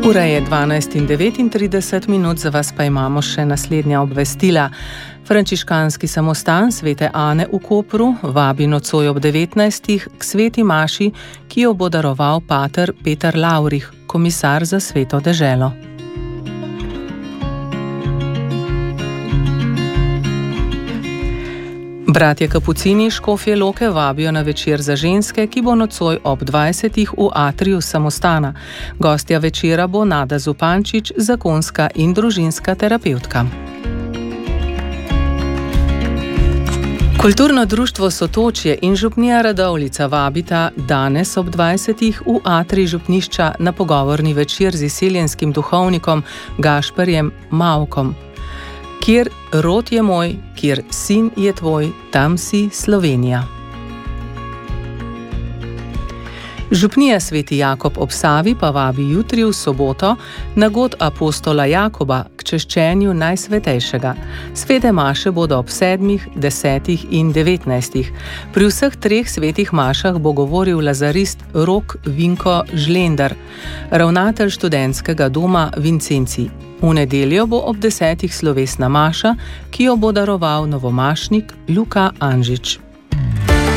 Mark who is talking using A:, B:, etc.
A: Ura je 12:39, za vas pa imamo še naslednja obvestila. Frančiškanski samostan Svete Ane v Kopru vabi nocoj ob 19. k sveti maši, ki jo bo daroval pater Peter Lavrih, komisar za Sveto deželo. Bratje Kapucini Škofje Loke vabijo na večer za ženske, ki bo nocoj ob 20. v atriju samostana. Gostja večera bo Nada Zupančič, zakonska in družinska terapevtka. Kulturno društvo Sotočje in župnija Radovljica vabita danes ob 20. v atrij župnišča na pogovorni večer z izseljenskim duhovnikom Gašperjem Mavkom. Kjer rod je moj, kjer sin je tvoj, tam si Slovenija. Župnija Sveti Jakob ob Savi pa vabi jutri v soboto na god apostola Jakoba k češčenju Najsvetejšega. Svete maše bodo ob 7., 10. in 19. Pri vseh treh svetih mašah bo govoril lazarist Rok Vinko Žlender, ravnatelj študentskega doma Vincenci. V nedeljo bo ob 10. slovesna maša, ki jo bo daroval novomašnik Luka Anžič.